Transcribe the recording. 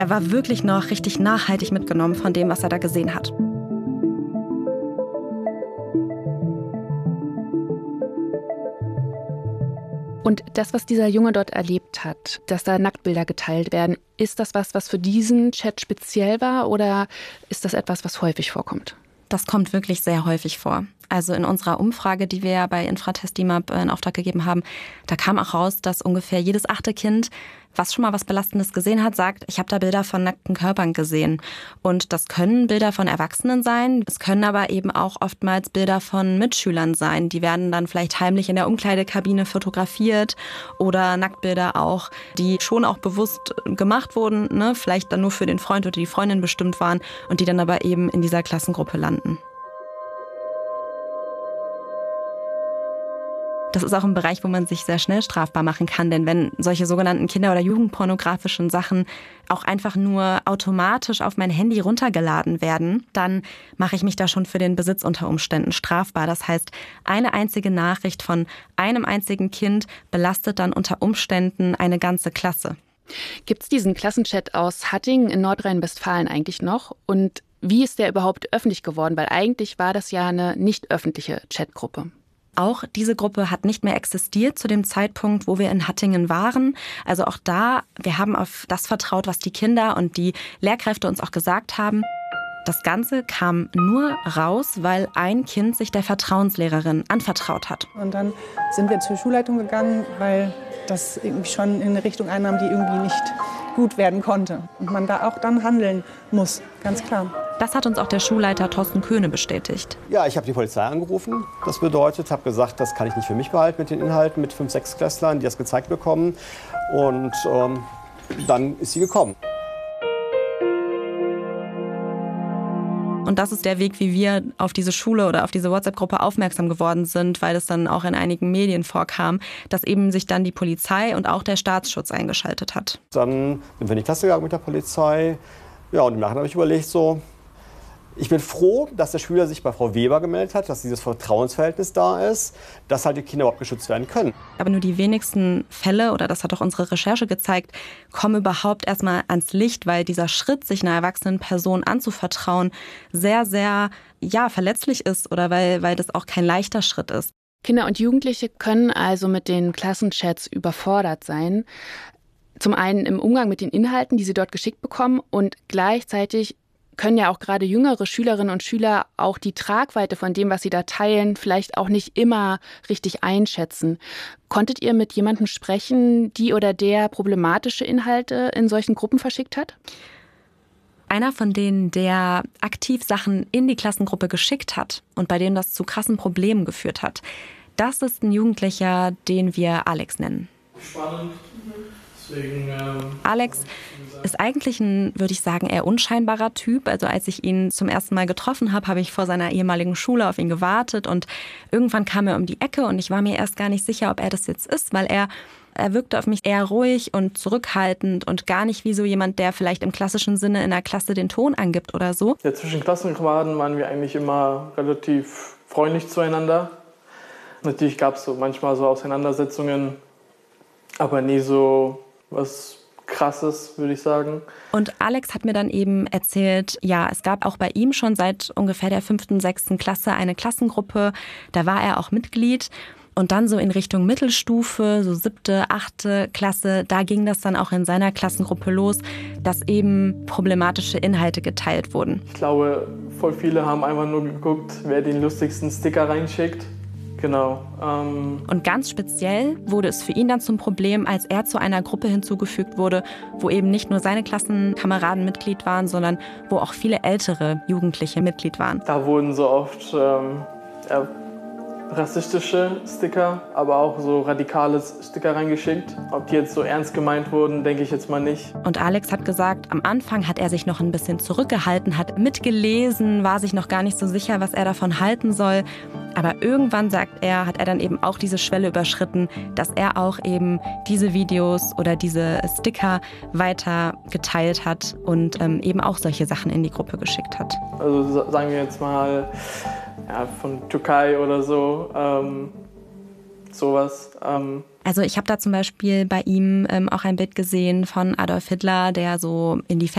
Er war wirklich noch richtig nachhaltig mitgenommen von dem, was er da gesehen hat. Und das, was dieser Junge dort erlebt hat, dass da Nacktbilder geteilt werden, ist das was für diesen Chat speziell war oder ist das etwas, was häufig vorkommt? Das kommt wirklich sehr häufig vor. Also in unserer Umfrage, die wir bei Infratest DIMAP in Auftrag gegeben haben, da kam auch raus, dass ungefähr jedes 8. Kind, was schon mal was Belastendes gesehen hat, sagt, ich habe da Bilder von nackten Körpern gesehen. Und das können Bilder von Erwachsenen sein, es können aber eben auch oftmals Bilder von Mitschülern sein. Die werden dann vielleicht heimlich in der Umkleidekabine fotografiert oder Nacktbilder auch, die schon auch bewusst gemacht wurden, ne? Vielleicht dann nur für den Freund oder die Freundin bestimmt waren und die dann aber eben in dieser Klassengruppe landen. Das ist auch ein Bereich, wo man sich sehr schnell strafbar machen kann, denn wenn solche sogenannten kinder- oder jugendpornografischen Sachen auch einfach nur automatisch auf mein Handy runtergeladen werden, dann mache ich mich da schon für den Besitz unter Umständen strafbar. Das heißt, eine einzige Nachricht von einem einzigen Kind belastet dann unter Umständen eine ganze Klasse. Gibt es diesen Klassenchat aus Hattingen in Nordrhein-Westfalen eigentlich noch? Und wie ist der überhaupt öffentlich geworden? Weil eigentlich war das ja eine nicht öffentliche Chatgruppe. Auch diese Gruppe hat nicht mehr existiert zu dem Zeitpunkt, wo wir in Hattingen waren. Also auch da, wir haben auf das vertraut, was die Kinder und die Lehrkräfte uns auch gesagt haben. Das Ganze kam nur raus, weil ein Kind sich der Vertrauenslehrerin anvertraut hat. Und dann sind wir zur Schulleitung gegangen, weil das irgendwie schon in eine Richtung einnahm, die irgendwie nicht gut werden konnte. Und man da auch dann handeln muss, ganz klar. Das hat uns auch der Schulleiter Thorsten Köhne bestätigt. Ja, ich habe die Polizei angerufen. Das bedeutet, habe gesagt, das kann ich nicht für mich behalten mit den Inhalten, mit 5-, 6-Klässlern, die das gezeigt bekommen. Und dann ist sie gekommen. Und das ist der Weg, wie wir auf diese Schule oder auf diese WhatsApp-Gruppe aufmerksam geworden sind, weil es dann auch in einigen Medien vorkam, dass eben sich dann die Polizei und auch der Staatsschutz eingeschaltet hat. Dann sind wir in die Klasse gegangen mit der Polizei. Ja, und im Nachhinein habe ich überlegt, ich bin froh, dass der Schüler sich bei Frau Weber gemeldet hat, dass dieses Vertrauensverhältnis da ist, dass halt die Kinder überhaupt geschützt werden können. Aber nur die wenigsten Fälle, oder das hat auch unsere Recherche gezeigt, kommen überhaupt erstmal ans Licht, weil dieser Schritt, sich einer erwachsenen Person anzuvertrauen, sehr, sehr verletzlich ist oder weil das auch kein leichter Schritt ist. Kinder und Jugendliche können also mit den Klassenchats überfordert sein. Zum einen im Umgang mit den Inhalten, die sie dort geschickt bekommen, und gleichzeitig können ja auch gerade jüngere Schülerinnen und Schüler auch die Tragweite von dem, was sie da teilen, vielleicht auch nicht immer richtig einschätzen. Konntet ihr mit jemandem sprechen, die oder der problematische Inhalte in solchen Gruppen verschickt hat? Einer von denen, der aktiv Sachen in die Klassengruppe geschickt hat und bei dem das zu krassen Problemen geführt hat, das ist ein Jugendlicher, den wir Alex nennen. Spannend. Alex ist eigentlich ein, würde ich sagen, eher unscheinbarer Typ. Also als ich ihn zum ersten Mal getroffen habe, habe ich vor seiner ehemaligen Schule auf ihn gewartet und irgendwann kam er um die Ecke und ich war mir erst gar nicht sicher, ob er das jetzt ist, weil er wirkte auf mich eher ruhig und zurückhaltend und gar nicht wie so jemand, der vielleicht im klassischen Sinne in der Klasse den Ton angibt oder so. Ja, zwischen Klassenkameraden waren wir eigentlich immer relativ freundlich zueinander. Natürlich gab es manchmal so Auseinandersetzungen, aber nie so was Krasses, würde ich sagen. Und Alex hat mir dann eben erzählt, ja, es gab auch bei ihm schon seit ungefähr der 5., 6. Klasse eine Klassengruppe. Da war er auch Mitglied. Und dann so in Richtung Mittelstufe, so 7., 8. Klasse, da ging das dann auch in seiner Klassengruppe los, dass eben problematische Inhalte geteilt wurden. Ich glaube, voll viele haben einfach nur geguckt, wer den lustigsten Sticker reinschickt. Genau. Und ganz speziell wurde es für ihn dann zum Problem, als er zu einer Gruppe hinzugefügt wurde, wo eben nicht nur seine Klassenkameraden Mitglied waren, sondern wo auch viele ältere Jugendliche Mitglied waren. Da wurden so oft rassistische Sticker, aber auch so radikale Sticker reingeschickt. Ob die jetzt so ernst gemeint wurden, denke ich jetzt mal nicht. Und Alex hat gesagt, am Anfang hat er sich noch ein bisschen zurückgehalten, hat mitgelesen, war sich noch gar nicht so sicher, was er davon halten soll. Aber irgendwann, sagt er, hat er dann eben auch diese Schwelle überschritten, dass er auch eben diese Videos oder diese Sticker weiter geteilt hat und eben auch solche Sachen in die Gruppe geschickt hat. Also sagen wir jetzt mal von Türkei oder so, sowas. Also ich habe da zum Beispiel bei ihm auch ein Bild gesehen von Adolf Hitler, der so in die